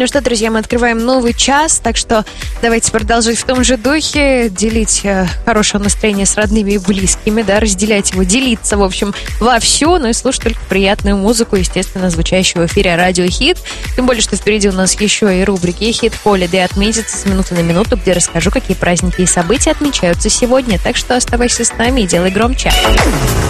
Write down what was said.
Ну что, друзья, мы открываем новый час, так что давайте продолжить в том же духе, делить хорошее настроение с родными и близкими, да, разделять его, делиться, в общем, вовсю, ну и слушать только приятную музыку, естественно, звучащую в эфире Радио Хит. Тем более, что впереди у нас еще и рубрики «Хит Холидей» отметится с минуты на минуту, где расскажу, какие праздники и события отмечаются сегодня. Так что оставайся с нами и делай громче.